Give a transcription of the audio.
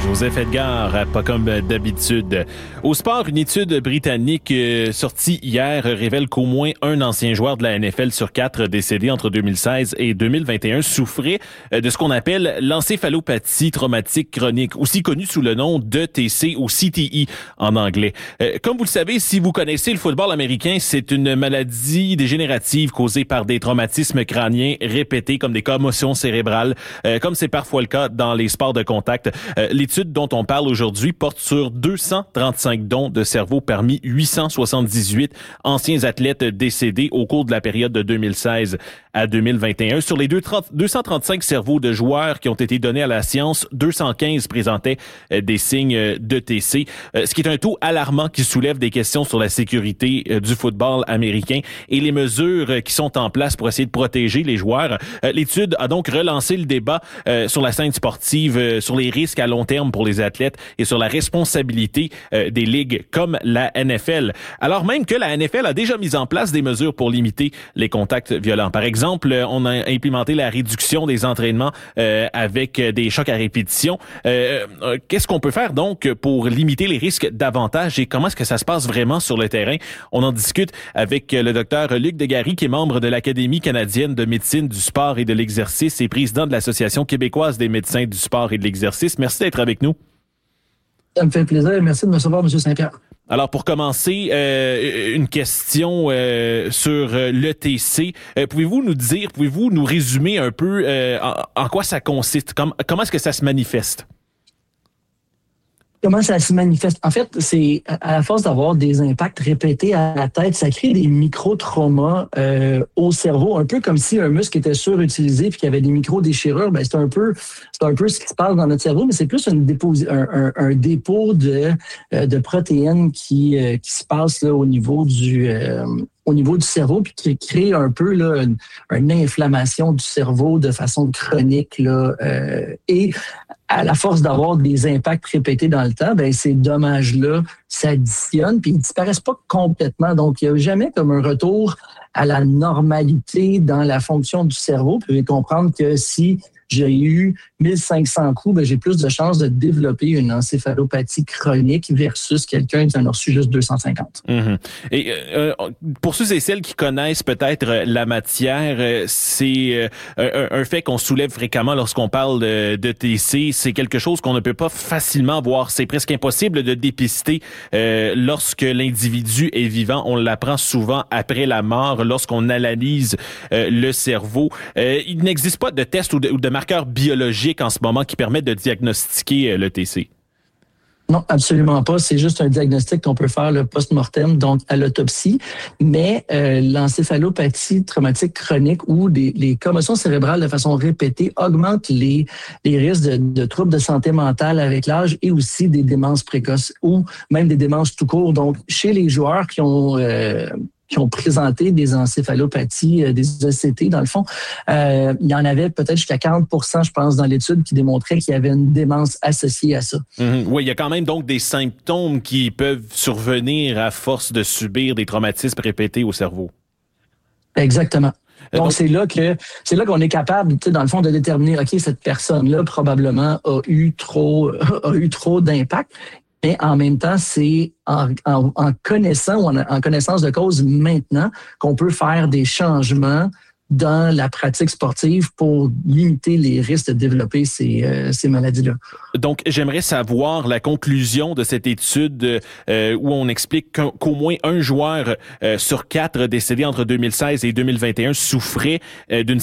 Joseph Edgar, pas comme d'habitude. Au sport, une étude britannique sortie hier révèle qu'au moins un ancien joueur de la NFL sur 4 décédé entre 2016 et 2021 souffrait de ce qu'on appelle l'encéphalopathie traumatique chronique, aussi connue sous le nom d'ETC ou CTE en anglais. Comme vous le savez, si vous connaissez le football américain, c'est une maladie dégénérative causée par des traumatismes crâniens répétés comme des commotions cérébrales, comme c'est parfois le cas dans les sports de contact. L'étude dont on parle aujourd'hui porte sur 235 dons de cerveau parmi 878 anciens athlètes décédés au cours de la période de 2016 à 2021. Sur les 235 cerveaux de joueurs qui ont été donnés à la science, 215 présentaient des signes d'ETC, ce qui est un taux alarmant qui soulève des questions sur la sécurité du football américain et les mesures qui sont en place pour essayer de protéger les joueurs. L'étude a donc relancé le débat sur la scène sportive, sur les risques à long terme pour les athlètes et sur la responsabilité des ligues comme la NFL. Alors même que la NFL a déjà mis en place des mesures pour limiter les contacts violents. Par exemple, on a implémenté la réduction des entraînements avec des chocs à répétition. Qu'est-ce qu'on peut faire donc pour limiter les risques davantage et comment est-ce que ça se passe vraiment sur le terrain? On en discute avec le docteur Luc Degary, qui est membre de l'Académie canadienne de médecine du sport et de l'exercice et président de l'Association québécoise des médecins du sport et de l'exercice. Merci d'être avec nous. Ça me fait plaisir. Merci de me recevoir, M. Saint-Pierre. Alors, pour commencer, une question sur l'ETC. Pouvez-vous nous résumer un peu en quoi ça consiste? Comment est-ce que ça se manifeste? Comment ça se manifeste? En fait, c'est à la force d'avoir des impacts répétés à la tête, ça crée des micro-traumas au cerveau, un peu comme si un muscle était surutilisé puis qu'il y avait des micro-déchirures. Ben, c'est un peu ce qui se passe dans notre cerveau, mais c'est plus un dépôt de protéines qui se passe là au niveau du cerveau, puis qui crée un peu là, une inflammation du cerveau de façon chronique. Là, et à la force d'avoir des impacts répétés dans le temps, ben ces dommages-là s'additionnent, puis ils disparaissent pas complètement. Donc, il n'y a jamais comme un retour à la normalité dans la fonction du cerveau. Puis, vous pouvez comprendre que si j'ai eu 1500 coups, ben j'ai plus de chances de développer une encéphalopathie chronique versus quelqu'un qui en a reçu juste 250. Mm-hmm. Et pour ceux et celles qui connaissent peut-être la matière, c'est un fait qu'on soulève fréquemment lorsqu'on parle de TC. C'est quelque chose qu'on ne peut pas facilement voir. C'est presque impossible de dépister lorsque l'individu est vivant. On l'apprend souvent après la mort, lorsqu'on analyse le cerveau. Il n'existe pas de test ou de marqueurs biologiques en ce moment qui permettent de diagnostiquer l'ETC. Non, absolument pas. C'est juste un diagnostic qu'on peut faire le post-mortem, donc à l'autopsie. Mais l'encéphalopathie traumatique chronique ou les commotions cérébrales de façon répétée augmentent les risques de troubles de santé mentale avec l'âge et aussi des démences précoces ou même des démences tout court. Donc, chez les joueurs qui ont présenté des encéphalopathies, des ECT, dans le fond. Il y en avait peut-être jusqu'à 40%, je pense, dans l'étude qui démontrait qu'il y avait une démence associée à ça. Mm-hmm. Oui, il y a quand même donc des symptômes qui peuvent survenir à force de subir des traumatismes répétés au cerveau. Exactement. Donc, c'est là qu'on est capable, tu sais, dans le fond, de déterminer, OK, cette personne-là, probablement, a eu trop d'impact. Mais en même temps, c'est en connaissant ou en connaissance de cause maintenant qu'on peut faire des changements dans la pratique sportive pour limiter les risques de développer ces maladies-là. Donc, j'aimerais savoir la conclusion de cette étude où on explique qu'au moins un joueur sur 4 décédé entre 2016 et 2021 souffrait d'une